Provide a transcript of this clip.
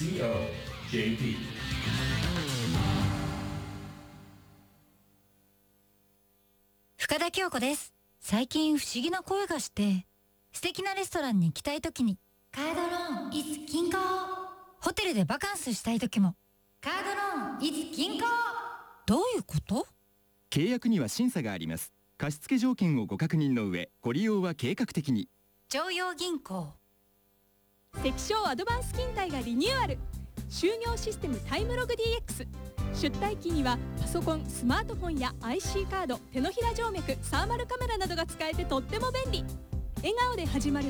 COJP。 深田恭子です。最近不思議な声がして、素敵なレストランに行きたいときにカードローン is 銀行、ホテルでバカンスしたいときもカードローン is 銀行。どういうこと？ 契約には審査があります。貸付条件をご確認の上、ご利用は計画的に。 常陽銀行。 関証アドバンス勤怠がリニューアル。就業システムタイムログ DX。出退勤にはパソコン、スマートフォンや IC カード、手のひら静脈、サーマルカメラなどが使えてとっても便利。笑顔で始まる